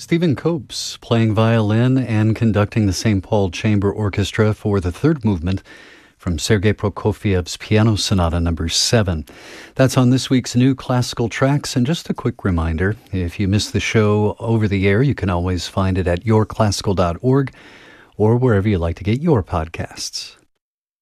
Stephen Copes playing violin and conducting the St. Paul Chamber Orchestra for the third movement from Sergei Prokofiev's Piano Sonata No. 7. That's on this week's New Classical Tracks. And just a quick reminder, if you missed the show over the air, you can always find it at yourclassical.org or wherever you like to get your podcasts.